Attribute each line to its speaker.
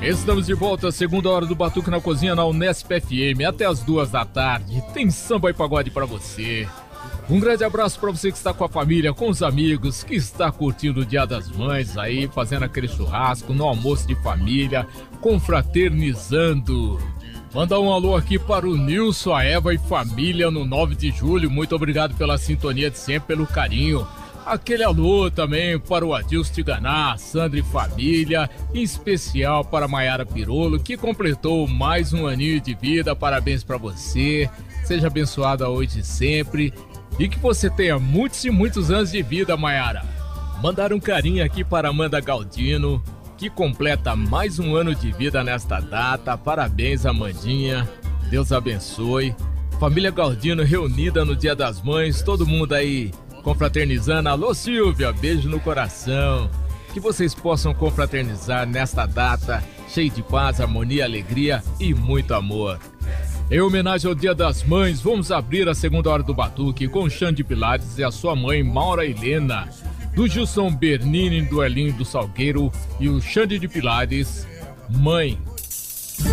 Speaker 1: Estamos de volta, segunda hora do Batuque na Cozinha na Unesp FM, até as 2 da tarde. Tem samba e pagode pra você. Um grande abraço pra você que está com a família, com os amigos, que está curtindo o Dia das Mães aí, fazendo aquele churrasco no almoço de família, confraternizando. Mandar um alô aqui para o Nilson, a Eva e família no 9 de julho. Muito obrigado pela sintonia de sempre, pelo carinho. Aquele alô também para o Adilson Tiganá, a Sandra e família, em especial para a Maiara Pirolo, que completou mais um aninho de vida. Parabéns para você, seja abençoada hoje e sempre, e que você tenha muitos e muitos anos de vida, Maiara. Mandar um carinho aqui para Amanda Galdino, que completa mais um ano de vida nesta data. Parabéns, Amandinha, Deus abençoe. Família Galdino reunida no Dia das Mães, todo mundo aí confraternizando. Alô, Silvia, beijo no coração. Que vocês possam confraternizar nesta data, cheio de paz, harmonia, alegria e muito amor. Em homenagem ao Dia das Mães, vamos abrir a segunda hora do Batuque com Xande Pilares e a sua mãe, Maura Helena, do Gilson Bernini, do Elinho do Salgueiro, e o Xande de Pilares, mãe.